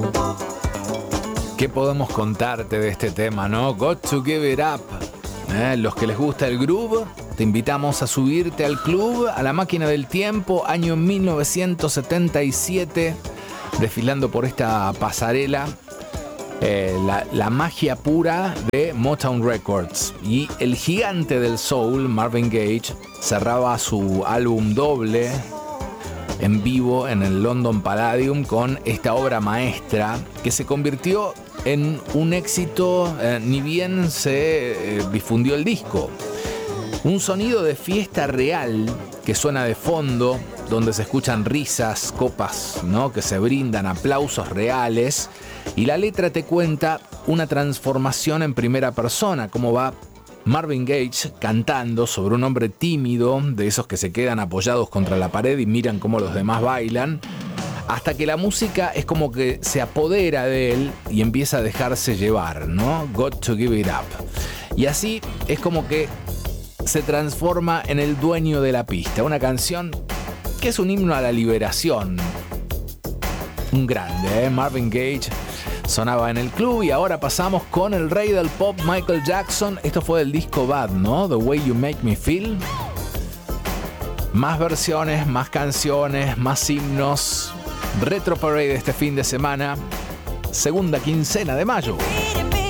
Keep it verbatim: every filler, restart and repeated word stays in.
¿Qué podemos contarte de este tema, no? Got to Give It Up. ¿Eh? Los que les gusta el groove, te invitamos a subirte al club, a la máquina del tiempo, año mil novecientos setenta y siete, desfilando por esta pasarela, eh, la, la magia pura de Motown Records. Y el gigante del soul, Marvin Gaye, cerraba su álbum doble en vivo en el London Palladium con esta obra maestra que se convirtió en un éxito, eh, ni bien se eh, difundió el disco. Un sonido de fiesta real que suena de fondo, donde se escuchan risas, copas, ¿no?, que se brindan, aplausos reales, y la letra te cuenta una transformación en primera persona, cómo va Marvin Gaye cantando sobre un hombre tímido, de esos que se quedan apoyados contra la pared y miran cómo los demás bailan, hasta que la música es como que se apodera de él y empieza a dejarse llevar, ¿no? Got to Give It Up. Y así es como que se transforma en el dueño de la pista, una canción que es un himno a la liberación. Un grande, ¿eh? Marvin Gaye sonaba en el club y ahora pasamos con el rey del pop, Michael Jackson. Esto fue del disco Bad, ¿no? The Way You Make Me Feel. Más versiones, más canciones, más himnos. Retro Parade este fin de semana, segunda quincena de mayo.